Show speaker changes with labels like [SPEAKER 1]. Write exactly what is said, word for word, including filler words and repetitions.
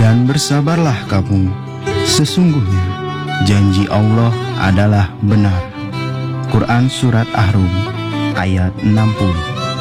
[SPEAKER 1] Dan bersabarlah kamu, sesungguhnya janji Allah adalah benar. Quran Surat Ar-Rum ayat enam puluh.